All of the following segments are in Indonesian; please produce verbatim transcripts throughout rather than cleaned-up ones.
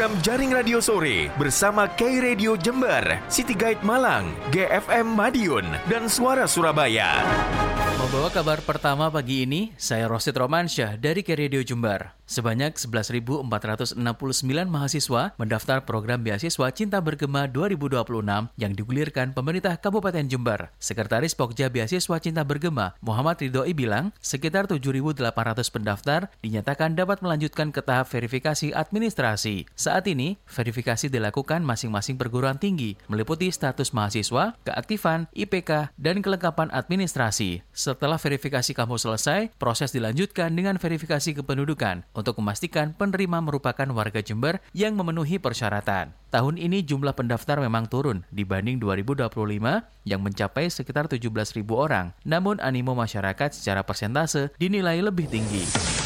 program Jaring Radio Sore bersama K Radio Jember, City Guide Malang, G F M Madiun, dan Suara Surabaya. Membawa kabar pertama pagi ini, saya Rosid Romansyah dari K Radio Jember. Sebanyak sebelas ribu empat ratus enam puluh sembilan mahasiswa mendaftar program beasiswa Cinta Bergema dua ribu dua puluh enam yang digulirkan pemerintah Kabupaten Jember. Sekretaris Pokja Beasiswa Cinta Bergema, Muhammad Ridhoi bilang, sekitar tujuh ribu delapan ratus pendaftar dinyatakan dapat melanjutkan ke tahap verifikasi administrasi. Saat ini, verifikasi dilakukan masing-masing perguruan tinggi, meliputi status mahasiswa, keaktifan, I P K, dan kelengkapan administrasi. Setelah verifikasi kampus selesai, proses dilanjutkan dengan verifikasi kependudukan untuk memastikan penerima merupakan warga Jember yang memenuhi persyaratan. Tahun ini jumlah pendaftar memang turun dibanding dua ribu dua puluh lima yang mencapai sekitar tujuh belas ribu orang. Namun animo masyarakat secara persentase dinilai lebih tinggi.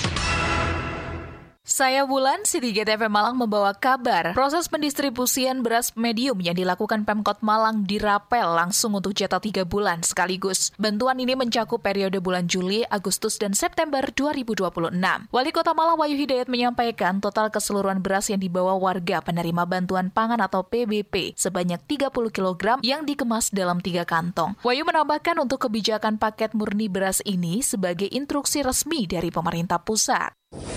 Saya Wulan, City Guide F M Malang membawa kabar. Proses pendistribusian beras medium yang dilakukan Pemkot Malang dirapel langsung untuk jatah tiga bulan sekaligus. Bantuan ini mencakup periode bulan Juli, Agustus, dan September dua ribu dua puluh enam. Wali Kota Malang Wahyu Hidayat menyampaikan total keseluruhan beras yang dibawa warga penerima bantuan pangan atau P B P sebanyak tiga puluh kilogram yang dikemas dalam tiga kantong. Wahyu menambahkan untuk kebijakan paket murni beras ini sebagai instruksi resmi dari pemerintah pusat.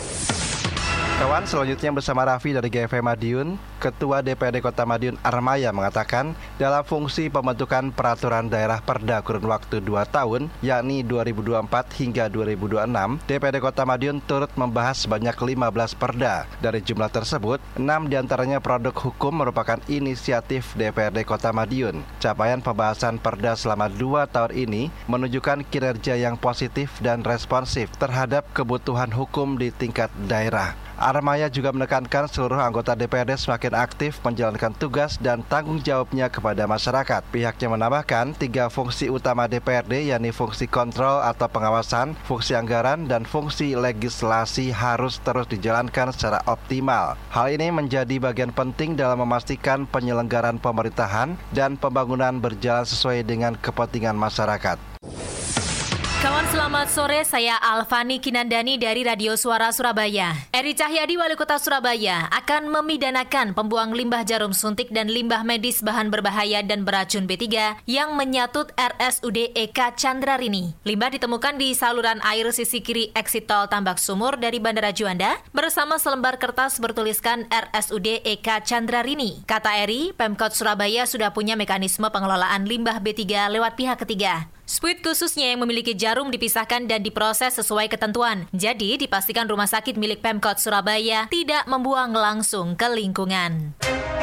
Kawan, selanjutnya bersama Raffi dari G F M Madiun, Ketua D P R D Kota Madiun Armaya mengatakan dalam fungsi pembentukan peraturan daerah Perda kurun waktu dua tahun, yakni dua ribu dua puluh empat hingga dua ribu dua puluh enam, D P R D Kota Madiun turut membahas sebanyak lima belas perda. Dari jumlah tersebut, enam diantaranya produk hukum merupakan inisiatif D P R D Kota Madiun. Capaian pembahasan perda selama dua tahun ini menunjukkan kinerja yang positif dan responsif terhadap kebutuhan hukum di tingkat daerah. Armaya juga menekankan seluruh anggota D P R D semakin aktif menjalankan tugas dan tanggung jawabnya kepada masyarakat. Pihaknya menambahkan tiga fungsi utama D P R D, yakni fungsi kontrol atau pengawasan, fungsi anggaran, dan fungsi legislasi harus terus dijalankan secara optimal. Hal ini menjadi bagian penting dalam memastikan penyelenggaraan pemerintahan dan pembangunan berjalan sesuai dengan kepentingan masyarakat. Kawan, selamat sore. Saya Alfani Kinandani dari Radio Suara Surabaya. Eri Cahyadi, Wali Kota Surabaya, akan memidanakan pembuang limbah jarum suntik dan limbah medis bahan berbahaya dan beracun B tiga yang menyatut R S U D E K Candrarini. Limbah ditemukan di saluran air sisi kiri exit tol Tambak Sumur dari Bandara Juanda bersama selembar kertas bertuliskan R S U D E K Candrarini. Kata Eri, Pemkot Surabaya sudah punya mekanisme pengelolaan limbah B tiga lewat pihak ketiga. Spuit khususnya yang memiliki jarum dipisahkan dan diproses sesuai ketentuan. Jadi, dipastikan rumah sakit milik Pemkot Surabaya tidak membuang langsung ke lingkungan.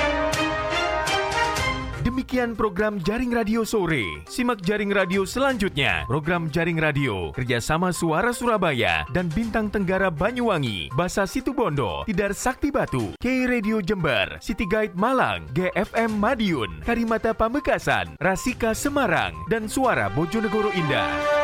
Demikian program Jaring Radio Sore. Simak Jaring Radio selanjutnya. Program Jaring Radio kerjasama Suara Surabaya dan Bintang Tenggara Banyuwangi, Basa Situbondo, Tidar Sakti Batu, K Radio Jember, City Guide Malang, G F M Madiun, Karimata Pamekasan, Rasika Semarang, dan Suara Bojonegoro Indah.